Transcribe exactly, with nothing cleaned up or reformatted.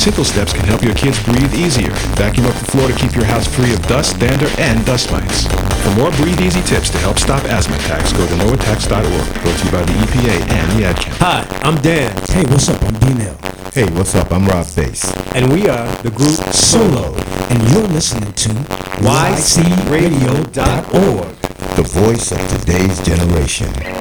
Simple steps can help your kids breathe easier. Vacuum up the floor to keep your house free of dust, dander, and dust mites. For more Breathe Easy tips to help stop asthma attacks, go to no attacks dot org. Brought to you by the E P A and the Ad Council. Hi, I'm Dan. Hey, what's up? I'm D-Nell. Hey, what's up? I'm Rob Bass. And we are the group Solo. And you're listening to Y C radio dot org. The voice of today's generation.